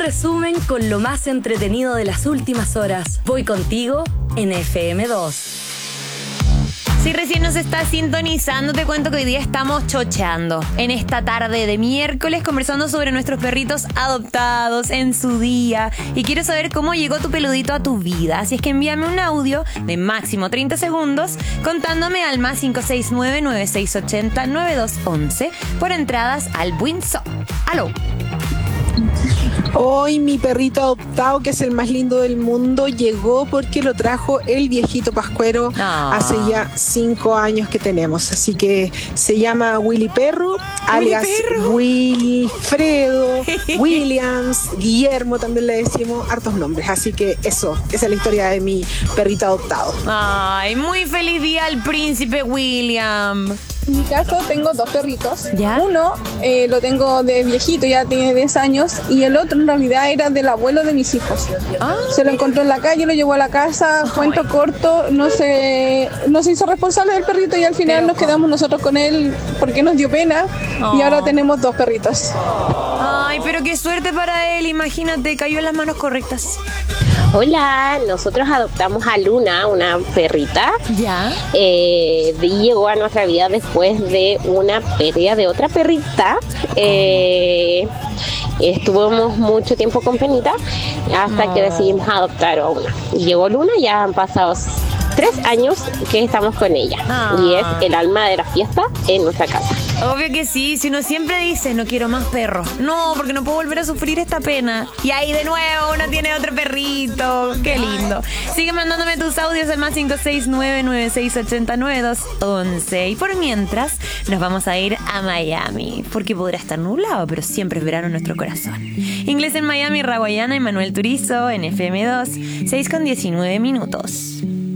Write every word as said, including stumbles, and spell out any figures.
resumen con lo más entretenido de las últimas horas. Voy contigo en F M dos. Si recién nos estás sintonizando, te cuento que hoy día estamos chocheando en esta tarde de miércoles, conversando sobre nuestros perritos adoptados en su día. Y quiero saber cómo llegó tu peludito a tu vida. Así es que envíame un audio de máximo treinta segundos contándome al más cinco seis nueve, nueve seis ocho cero, nueve dos uno uno por entradas al Windsor. ¡Aló! Hoy mi perrito adoptado, que es el más lindo del mundo, llegó porque lo trajo el viejito Pascuero Ah. hace ya cinco años que tenemos. Así que se llama Willy Perro, alias Perro. Wilfredo, Williams, Guillermo, también le decimos hartos nombres. Así que eso, esa es la historia de mi perrito adoptado. Ay, muy feliz día al príncipe William. En mi caso tengo dos perritos. ¿Ya? Uno eh, lo tengo de viejito, ya tiene diez años, y el otro en realidad era del abuelo de mis hijos. Ah. Se lo encontró en la calle, lo llevó a la casa, cuento corto, no se, no se hizo responsable del perrito y al final Pero nos ¿cómo? quedamos nosotros con él porque nos dio pena Oh. y ahora tenemos dos perritos. Ay, pero qué suerte para él, imagínate, cayó en las manos correctas. Hola, nosotros adoptamos a Luna, una perrita, ¿Ya? eh, y llegó a nuestra vida después de una pérdida de otra perrita. Eh, estuvimos mucho tiempo con penita hasta que decidimos adoptar a una. Y llegó Luna, ya han pasado tres años que estamos con ella Ah. y es el alma de la fiesta en nuestra casa. Obvio que sí, si uno siempre dice no quiero más perros. No, porque no puedo volver a sufrir esta pena. Y ahí de nuevo uno tiene otro perrito. Qué lindo. Sigue mandándome tus audios al más cinco seis nueve, nueve seis ocho cero, nueve dos uno uno. Y por mientras nos vamos a ir a Miami, porque podrá estar nublado, pero siempre es verano en nuestro corazón. Inglés en Miami, Raguayana y Manuel Turizo en F M dos, seis con diecinueve minutos.